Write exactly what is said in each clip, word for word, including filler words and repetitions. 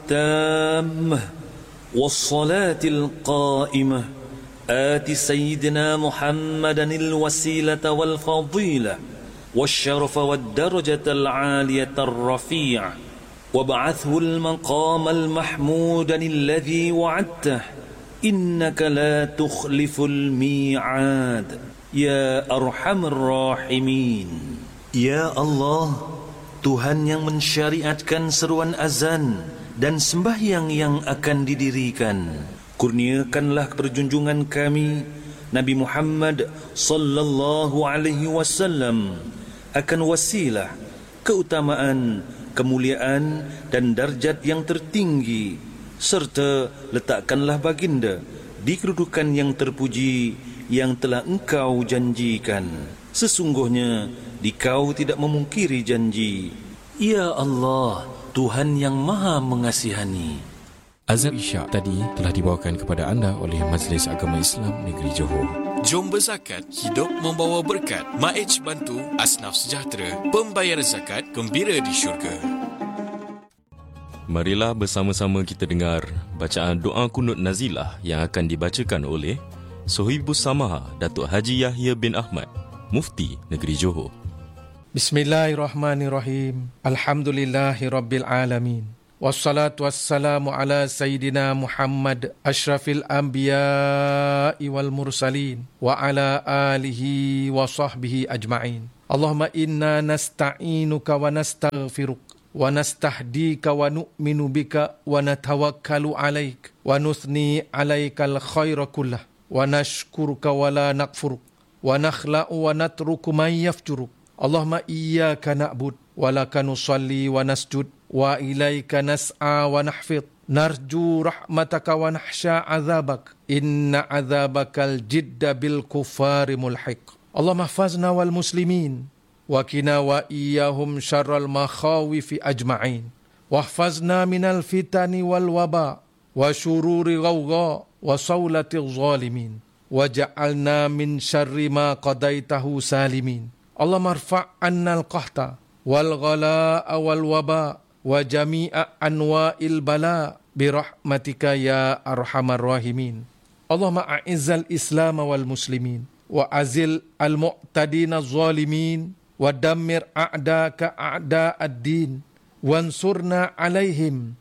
التامة والصلاة القائمة آت سيدنا محمدا الوسيلة والفضيلة والشرف والدرجة العالية الرفيعة وابعثه المقام المحمود الذي وعدته إنك لا تخلف الميعاد يا أرحم الراحمين. Ya Allah, Tuhan yang mensyariatkan seruan azan dan sembahyang yang akan didirikan, kurniakanlah perjunjungan kami Nabi Muhammad sallallahu alaihi wasallam akan wasilah, keutamaan, kemuliaan dan darjat yang tertinggi, serta letakkanlah baginda di kedudukan yang terpuji yang telah engkau janjikan. Sesungguhnya dikau tidak memungkiri janji. Ya Allah, Tuhan yang Maha Mengasihani. Azan Isyak tadi telah dibawakan kepada anda oleh Majlis Agama Islam Negeri Johor. Jom berzakat, hidup membawa berkat. Maej bantu, asnaf sejahtera, pembayar zakat gembira di syurga. Marilah bersama-sama kita dengar bacaan doa kunut nazilah yang akan dibacakan oleh Sohibus Samaha Datuk Haji Yahya bin Ahmad, Mufti Negeri Johor. Bismillahirrahmanirrahim. Alhamdulillahi Rabbil Alamin. Wassalatu wassalamu ala Sayyidina Muhammad Ashrafil Anbiya'i wal Mursalin wa ala alihi wa sahbihi ajma'in. Allahumma inna nasta'inuka wa nastaghfiruk wa nastahdika wa nu'minu bika wa natawakkalu alaik wa nuthni alaikal khaira kullah wa nashkuruka wa la nakfuruk wa nakhla'u wa natruku man yafjuruk. Allahumma iyyaka na'bud wa laka nusalli wa nasjud wa ilaika nas'a wa nahfid narju rahmataka wa nahsya azabak inna azabakal jidda bil kuffari mulhiq. Allahumma hafazna wal muslimin wa qina wa iyyahum syarral makhawifi ajma'in wa hafazna minal fitani wal waba wa syururi ghawgha wa sawlati zalimin wa ja'alna min syarri ma qadaitahu salimin. Allahumma rfa' anna al-qahta wal ghalaa wal waba wa jami'a anwa'il bala birahmatika ya arhamar rahimin. Allahumma a'izzal islam wal muslimin wa azil al-mu'tadina zalimin wa dammir a'daka a'da'ad din wansurna alaihim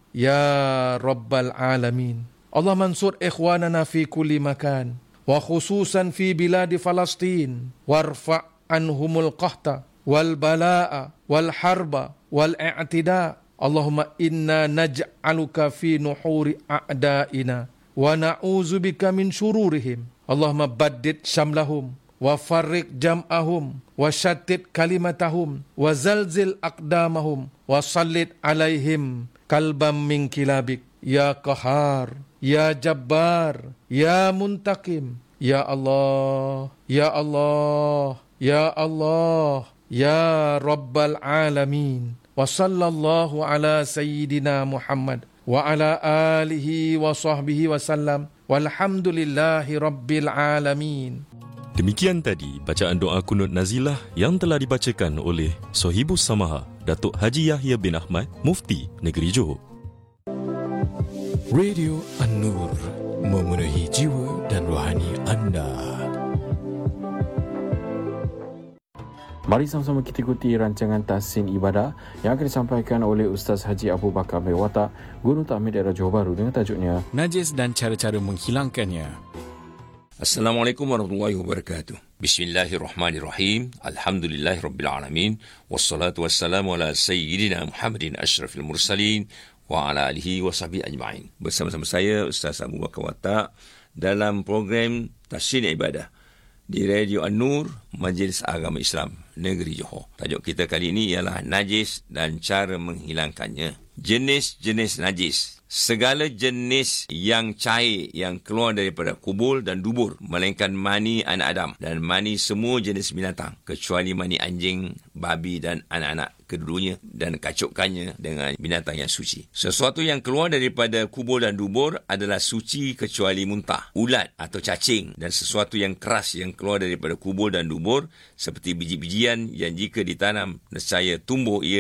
ya rabbal alamin. Allahumma ansur ikhwanana fi kulli makan wa khususan fi biladi Falastin warfa' anhumul qahta wal balaa wal harba wal i'tida. Allahumma inna naj'aluka fi nuhuri a'daina wa na'udzubika min syururihim. Allahumma baddid syamlahum wa farriq jam'ahum wa shattit kalimatahum wa zalzil aqdamahum wa sallit alaihim kalbam min kilabik ya qahar ya jabbar ya muntaqim ya Allah ya Allah ya Allah ya rabbal alamin. Wa sallallahu ala sayyidina Muhammad wa ala alihi wa sahbihi wa sallam walhamdulillahi rabbil alamin. Demikian tadi bacaan doa kunut nazilah yang telah dibacakan oleh Sohibus Samaha Datuk Haji Yahya bin Ahmad, Mufti Negeri Johor. Radio An-Nur, memenuhi jiwa dan rohani anda. Mari sama-sama kita ikuti rancangan Tahsin Ibadah yang akan disampaikan oleh Ustaz Haji Abu Bakar bin Watak, Guru Takmir Daerah Johor Bahru, dengan tajuknya Najis dan cara-cara menghilangkannya. Assalamualaikum warahmatullahi wabarakatuh. Bismillahirrahmanirrahim. Alhamdulillahirrabbilalamin. Wassalatu wassalamu ala sayyidina Muhammadin asyrafil mursalin wa ala alihi wa sahbihi ajma'in. Bersama-sama saya Ustaz Abu Bakar Watak dalam program Tahsin Ibadah di Radio An-Nur, Majlis Agama Islam Negeri Johor. Tajuk kita kali ini ialah najis dan cara menghilangkannya. Jenis-jenis najis. Segala jenis yang cair yang keluar daripada kubul dan dubur, melainkan mani anak Adam dan mani semua jenis binatang, kecuali mani anjing, babi dan anak-anak kedudunya, dan kacukkannya dengan binatang yang suci. Sesuatu yang keluar daripada kubul dan dubur adalah suci kecuali muntah, ulat atau cacing, dan sesuatu yang keras yang keluar daripada kubul dan dubur seperti biji-bijian yang jika ditanam nescaya tumbuh ia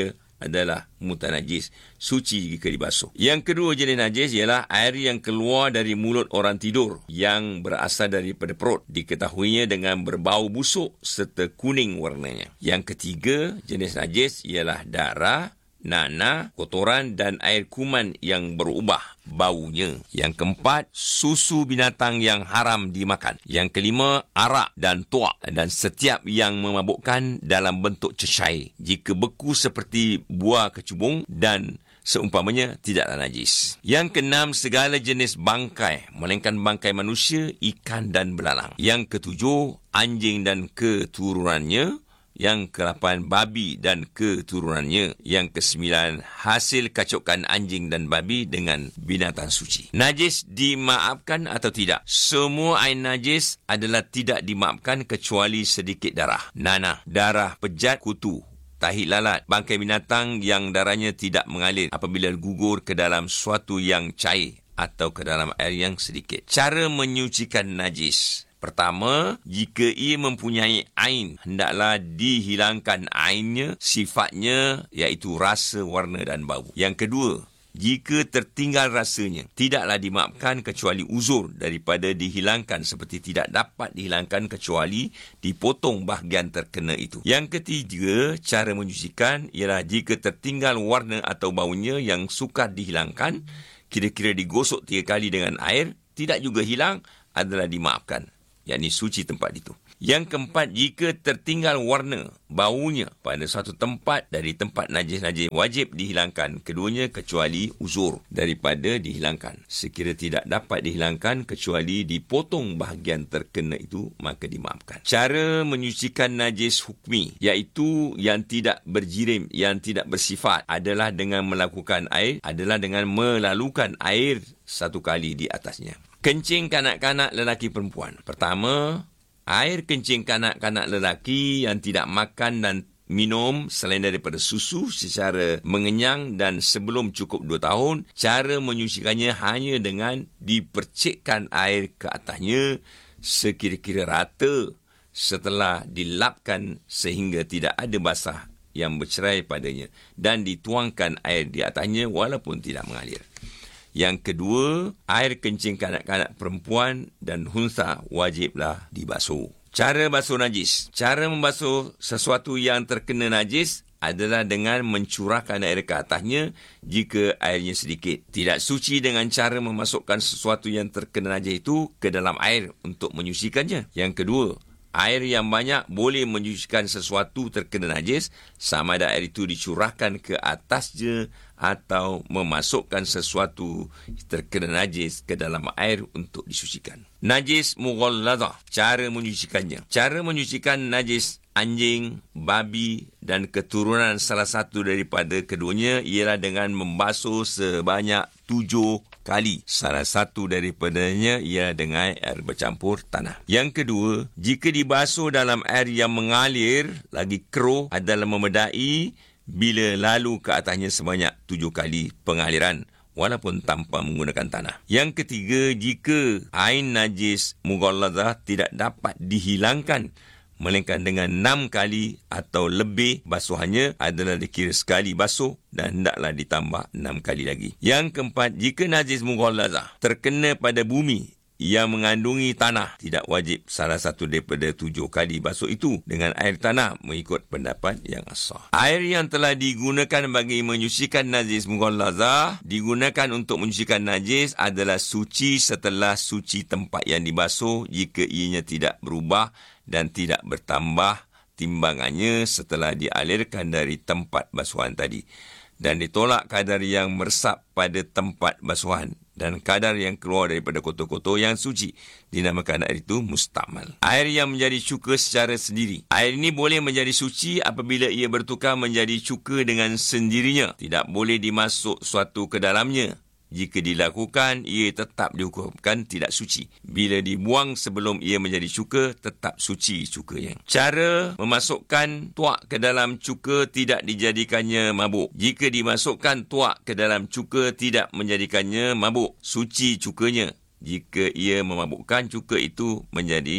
adalah mutanajis, suci jika dibasuh. Yang kedua jenis najis ialah air yang keluar dari mulut orang tidur yang berasal daripada perut, diketahuinya dengan berbau busuk serta kuning warnanya. Yang ketiga jenis najis ialah darah, nanah, kotoran dan air kuman yang berubah baunya. Yang keempat, susu binatang yang haram dimakan. Yang kelima, arak dan tuak dan setiap yang memabukkan dalam bentuk cecair. Jika beku seperti buah kecubung dan seumpamanya tidaklah najis. Yang keenam, segala jenis bangkai, melainkan bangkai manusia, ikan dan belalang. Yang ketujuh, anjing dan keturunannya. Yang kelapan, babi dan keturunannya. Yang kesembilan, hasil kacukan anjing dan babi dengan binatang suci. Najis dimaafkan atau tidak? Semua air najis adalah tidak dimaafkan kecuali sedikit darah, nanah, darah pejat, kutu, tahi lalat, bangkai binatang yang darahnya tidak mengalir apabila gugur ke dalam suatu yang cair atau ke dalam air yang sedikit. Cara menyucikan najis. Pertama, jika ia mempunyai ain, hendaklah dihilangkan ainnya, sifatnya iaitu rasa, warna dan bau. Yang kedua, jika tertinggal rasanya, tidaklah dimaafkan kecuali uzur daripada dihilangkan seperti tidak dapat dihilangkan kecuali dipotong bahagian terkena itu. Yang ketiga, cara menyucikan ialah jika tertinggal warna atau baunya yang sukar dihilangkan, kira-kira digosok tiga kali dengan air, tidak juga hilang, adalah dimaafkan, yakni suci tempat itu. Yang keempat, jika tertinggal warna, baunya pada suatu tempat dari tempat najis-najis, wajib dihilangkan keduanya kecuali uzur daripada dihilangkan. Sekira tidak dapat dihilangkan kecuali dipotong bahagian terkena itu, maka dimaafkan. Cara menyucikan najis hukmi, iaitu yang tidak berjirim, yang tidak bersifat, adalah dengan melakukan air, adalah dengan melalukan air satu kali di atasnya. Kencing kanak-kanak lelaki perempuan. Pertama, air kencing kanak-kanak lelaki yang tidak makan dan minum selain daripada susu secara mengenyang dan sebelum cukup dua tahun, cara menyucikannya hanya dengan dipercikkan air ke atasnya sekira-kira rata setelah dilapkan sehingga tidak ada basah yang bercerai padanya dan dituangkan air di atasnya walaupun tidak mengalir. Yang kedua, air kencing kanak-kanak perempuan dan hunsa wajiblah dibasuh. Cara basuh najis. Cara membasuh sesuatu yang terkena najis adalah dengan mencurahkan air ke atasnya jika airnya sedikit. Tidak suci dengan cara memasukkan sesuatu yang terkena najis itu ke dalam air untuk menyucikannya. Yang kedua, air yang banyak boleh menyucikan sesuatu terkena najis sama ada air itu dicurahkan ke atasnya atau memasukkan sesuatu terkena najis ke dalam air untuk disucikan. Najis mughalladhah, cara menyucikannya. Cara menyucikan najis anjing, babi dan keturunan salah satu daripada keduanya ialah dengan membasuh sebanyak tujuh kali. Salah satu daripadanya ialah dengan air bercampur tanah. Yang kedua, jika dibasuh dalam air yang mengalir lagi keruh adalah memedai bila lalu ke atasnya sebanyak tujuh kali pengaliran walaupun tanpa menggunakan tanah. Yang ketiga, jika ain najis mughalladhah tidak dapat dihilangkan melainkan dengan enam kali atau lebih, basuhannya adalah dikira sekali basuh dan hendaklah ditambah enam kali lagi. Yang keempat, jika najis mughalladhah terkena pada bumi yang mengandungi tanah, tidak wajib salah satu daripada tujuh kali basuh itu dengan air tanah mengikut pendapat yang sah. Air yang telah digunakan bagi menyucikan najis mughalladhah digunakan untuk menyucikan najis adalah suci setelah suci tempat yang dibasuh jika ianya tidak berubah dan tidak bertambah timbangannya setelah dialirkan dari tempat basuhan tadi, dan ditolak kadar yang meresap pada tempat basuhan dan kadar yang keluar daripada kotor-kotor yang suci, dinamakan air itu mustamal. Air yang menjadi cuka secara sendiri. Air ini boleh menjadi suci apabila ia bertukar menjadi cuka dengan sendirinya. Tidak boleh dimasuk suatu ke dalamnya. Jika dilakukan, ia tetap dihukumkan tidak suci. Bila dibuang sebelum ia menjadi cuka, tetap suci cukanya. Cara memasukkan tuak ke dalam cuka tidak dijadikannya mabuk. Jika dimasukkan tuak ke dalam cuka tidak menjadikannya mabuk, suci cukanya. Jika ia memabukkan, cuka itu menjadi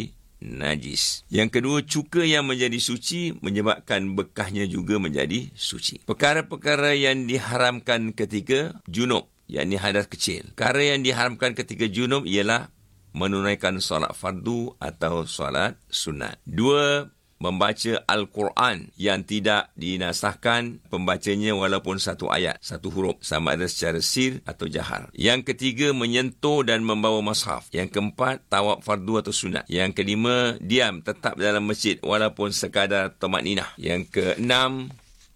najis. Yang kedua, cuka yang menjadi suci menyebabkan bekahnya juga menjadi suci. Perkara-perkara yang diharamkan ketika junub, yakni hadas kecil. Perkara yang diharamkan ketika junub ialah menunaikan solat fardu atau solat sunat. Dua, membaca Al-Quran yang tidak dinasahkan pembacanya walaupun satu ayat, satu huruf, sama ada secara sir atau jahar. Yang ketiga, menyentuh dan membawa mushaf. Yang keempat, tawaf fardu atau sunat. Yang kelima, diam tetap dalam masjid walaupun sekadar tumakninah. Yang keenam,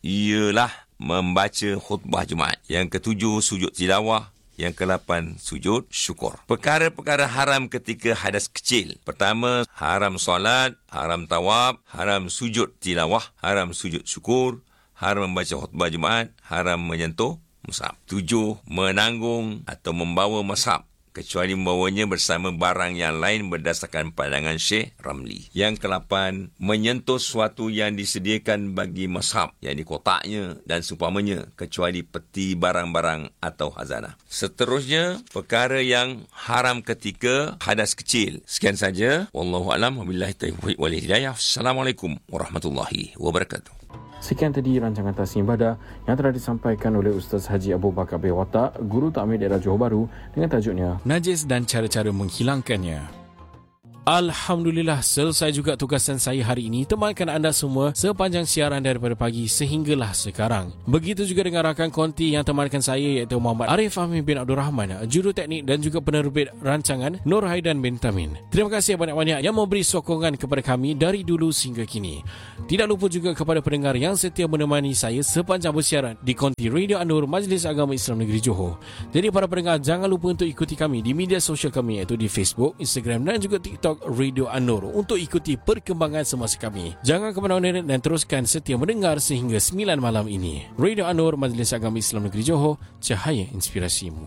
ialah membaca khutbah Jumaat. Yang ketujuh, sujud tilawah. Yang kelapan, sujud syukur. Perkara-perkara haram ketika hadas kecil. Pertama, haram solat, haram tawaf, haram sujud tilawah, haram sujud syukur, haram membaca khutbah Jumaat, haram menyentuh mushaf. Tujuh, menanggung atau membawa mushaf, kecuali membawanya bersama barang yang lain berdasarkan pandangan Syekh Ramli. Yang kelapan, menyentuh sesuatu yang disediakan bagi mushaf, yakni kotaknya dan seumpamanya, kecuali peti barang-barang atau hazanah. Seterusnya, perkara yang haram ketika hadas kecil. Sekian saja. Wallahu a'lam. Wabillahi taufiq wal hidayah. Assalamualaikum warahmatullahi wabarakatuh. Sekian tadi rancangan Tasnim Ibadah yang telah disampaikan oleh Ustaz Haji Abu Bakar bin Watak, Guru Takmir Daerah Johor Bahru, dengan tajuknya Najis dan cara-cara menghilangkannya. Alhamdulillah, selesai juga tugasan saya hari ini temankan anda semua sepanjang siaran daripada pagi sehinggalah sekarang. Begitu juga dengan rakan konti yang temankan saya iaitu Muhammad Arif Fahmi bin Abdul Rahman, juru teknik dan juga penerbit rancangan Nur Haidan bin Tamin. Terima kasih banyak-banyak yang memberi sokongan kepada kami dari dulu sehingga kini. Tidak lupa juga kepada pendengar yang setia menemani saya sepanjang bersiaran di konti Radio An-Nur Majlis Agama Islam Negeri Johor. Jadi para pendengar, jangan lupa untuk ikuti kami di media sosial kami iaitu di Facebook, Instagram dan juga TikTok Radio An-Nur untuk ikuti perkembangan semasa kami. Jangan ke mana-mana dan teruskan setia mendengar sehingga sembilan malam ini. Radio An-Nur Majlis Agama Islam Negeri Johor, cahaya inspirasimu.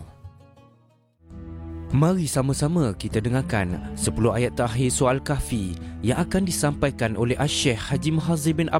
Mari sama-sama kita dengarkan sepuluh ayat terakhir Surah Al-Kahfi yang akan disampaikan oleh Syekh Haji Muhazir bin